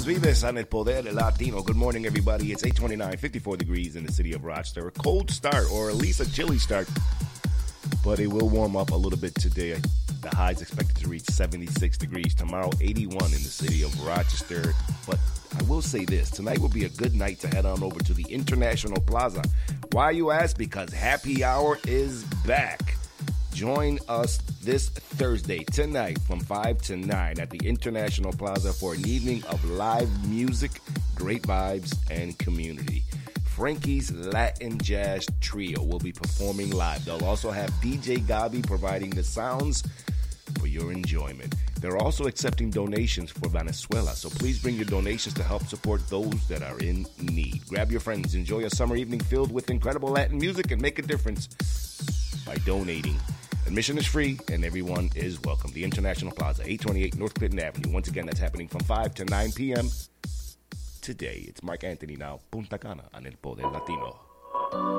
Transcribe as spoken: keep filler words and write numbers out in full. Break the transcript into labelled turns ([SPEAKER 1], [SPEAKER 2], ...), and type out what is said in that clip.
[SPEAKER 1] Carlos Vives on El Poder Latino. Good morning, everybody. It's eight twenty-nine, fifty-four degrees in the city of Rochester. A cold start, or at least a chilly start, but it will warm up a little bit today. The high is expected to reach seventy-six degrees. Tomorrow, eighty-one in the city of Rochester. But I will say this. Tonight will be a good night to head on over to the International Plaza. Why, you ask? Because happy hour is back. Join us this Thursday, tonight, from five to nine at the International Plaza for an evening of live music, great vibes, and community. Frankie's Latin Jazz Trio will be performing live. They'll also have D J Gabi providing the sounds for your enjoyment. They're also accepting donations for Venezuela, so please bring your donations to help support those that are in need. Grab your friends, enjoy a summer evening filled with incredible Latin music, and make a difference by donating. Admission is free, and everyone is welcome. The International Plaza, eight twenty-eight North Clinton Avenue. Once again, that's happening from five to nine p.m. today. It's Mark Anthony now, Punta Cana, on El Poder Latino.